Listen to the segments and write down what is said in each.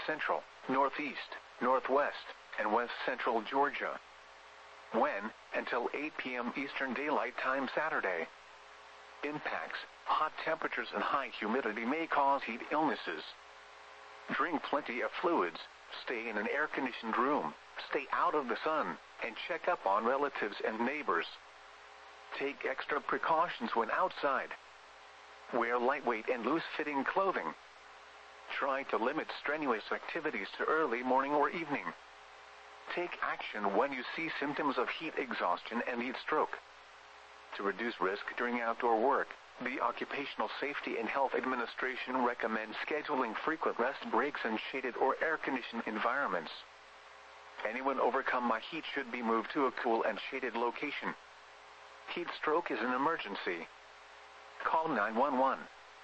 central, northeast, northwest, and west central Georgia. When, until 8 p.m. Eastern Daylight Time Saturday. Impacts, hot temperatures and high humidity may cause heat illnesses. Drink plenty of fluids, stay in an air-conditioned room, stay out of the sun, and check up on relatives and neighbors. Take extra precautions when outside. Wear lightweight and loose-fitting clothing. Try to limit strenuous activities to early morning or evening. Take action when you see symptoms of heat exhaustion and heat stroke. To reduce risk during outdoor work, the Occupational Safety and Health Administration recommends scheduling frequent rest breaks in shaded or air-conditioned environments. Anyone overcome by heat should be moved to a cool and shaded location. Heat stroke is an emergency. Call 911.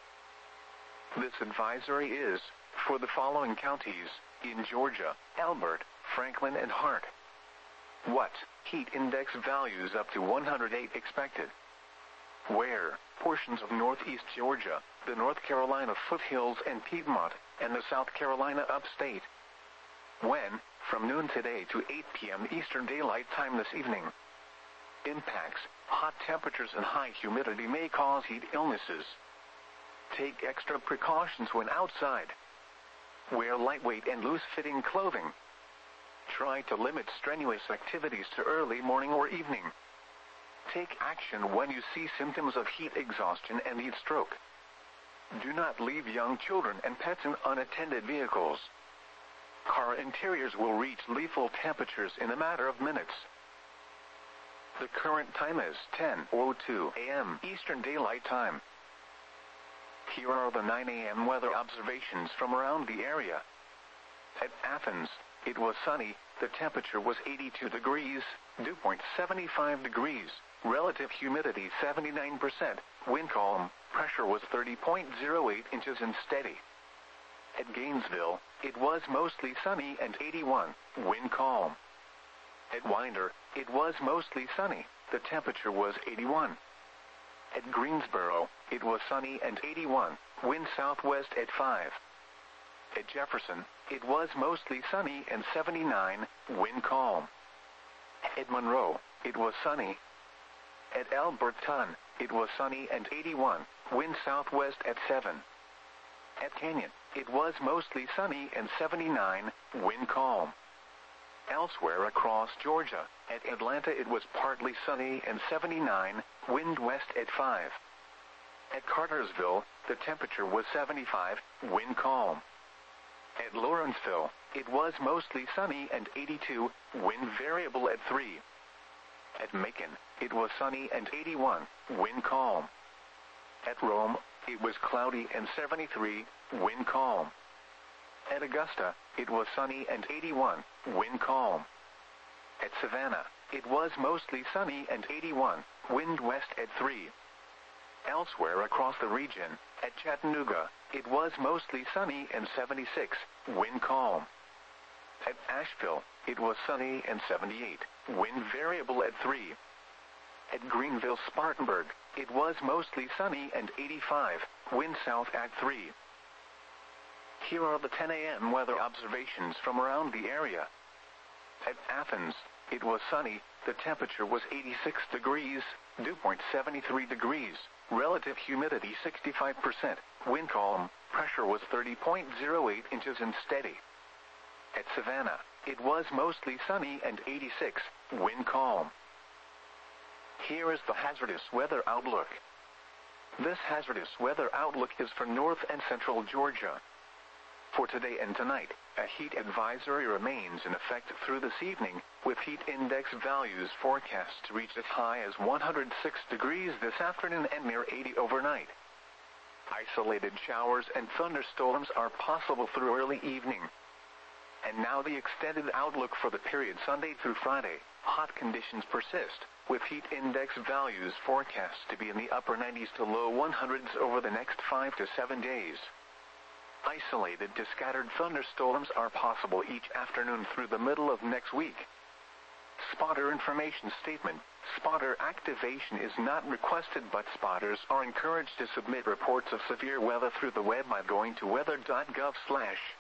This advisory is for the following counties in Georgia: Elbert, Franklin, and Hart. What? Heat index values up to 108 expected. Where? Portions of northeast Georgia, the North Carolina foothills and Piedmont, and the South Carolina upstate. When? From noon today to 8 p.m. Eastern Daylight Time this evening. Impacts, hot temperatures and high humidity may cause heat illnesses. Take extra precautions when outside. Wear lightweight and loose-fitting clothing. Try to limit strenuous activities to early morning or evening. Take action when you see symptoms of heat exhaustion and heat stroke. Do not leave young children and pets in unattended vehicles. Car interiors will reach lethal temperatures in a matter of minutes. The current time is 10:02 a.m. Eastern Daylight Time. Here are the 9 a.m. weather observations from around the area. At Athens, it was sunny, the temperature was 82 degrees, dew point 75 degrees, relative humidity 79%, wind calm, pressure was 30.08 inches and steady. At Gainesville, it was mostly sunny and 81, wind calm. At Winder, it was mostly sunny, the temperature was 81. At Greensboro, it was sunny and 81, wind southwest at 5. At Jefferson, it was mostly sunny and 79, wind calm. At Monroe, it was sunny. At Alberton, it was sunny and 81, wind southwest at 7. At Canyon, it was mostly sunny and 79, wind calm. Elsewhere across Georgia, at Atlanta it was partly sunny and 79, wind west at 5. At Cartersville, the temperature was 75, wind calm. At Lawrenceville, it was mostly sunny and 82, wind variable at 3. At Macon, it was sunny and 81, wind calm. At Rome, it was cloudy and 73, wind calm. At Augusta, it was sunny and 81, wind calm. At Savannah, it was mostly sunny and 81, wind west at 3. Elsewhere across the region, at Chattanooga, it was mostly sunny and 76, wind calm. At Asheville, it was sunny and 78, wind variable at 3. At Greenville-Spartanburg, it was mostly sunny and 85, wind south at 3. Here are the 10 a.m. weather observations from around the area. At Athens, it was sunny, the temperature was 86 degrees, dew point 73 degrees, relative humidity 65%, wind calm, pressure was 30.08 inches and steady. At Savannah, it was mostly sunny and 86, wind calm. Here is the hazardous weather outlook. This hazardous weather outlook is for north and central Georgia. For today and tonight, a heat advisory remains in effect through this evening, with heat index values forecast to reach as high as 106 degrees this afternoon and near 80 overnight. Isolated showers and thunderstorms are possible through early evening. And now the extended outlook for the period Sunday through Friday. Hot conditions persist, with heat index values forecast to be in the upper 90s to low 100s over the next 5 to 7 days. Isolated to scattered thunderstorms are possible each afternoon through the middle of next week. Spotter information statement. Spotter activation is not requested, but spotters are encouraged to submit reports of severe weather through the web by going to weather.gov/.